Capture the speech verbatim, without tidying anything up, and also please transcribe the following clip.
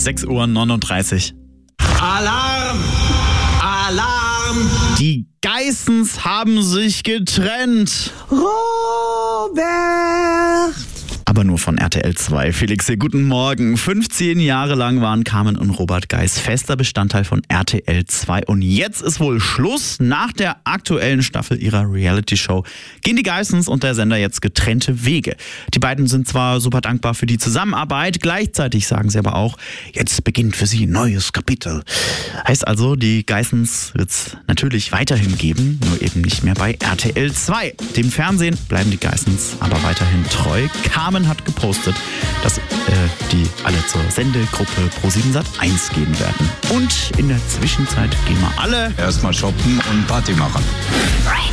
sechs Uhr neununddreißig. Alarm! Alarm! Die Geissens haben sich getrennt. Robert! Aber nur von R T L zwei. Felix, hier, guten Morgen. fünfzehn Jahre lang waren Carmen und Robert Geiss fester Bestandteil von R T L zwei. Und jetzt ist wohl Schluss. Nach der aktuellen Staffel ihrer Reality-Show gehen die Geissens und der Sender jetzt getrennte Wege. Die beiden sind zwar super dankbar für die Zusammenarbeit, gleichzeitig sagen sie aber auch, jetzt beginnt für sie ein neues Kapitel. Heißt also, die Geissens wird es natürlich weiterhin geben, nur eben nicht mehr bei R T L zwei. Dem Fernsehen bleiben die Geissens aber weiterhin treu. Carmen hat gepostet, dass äh, die alle zur Sendegruppe Pro sieben Sat eins gehen werden. Und in der Zwischenzeit gehen wir alle erstmal shoppen und Party machen. Radio.